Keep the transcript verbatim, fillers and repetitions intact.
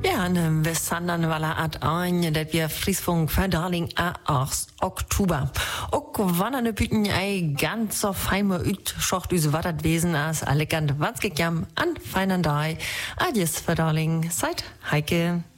Ja, en we staan wel uit aan dat we Friesfunk verdaling acht Oktober. Ook wanneer de puten ei ganz so fein uitschacht us wat het wezen as alle kant wat gekjam an feinen dag. Adies verdaling, seit Heike.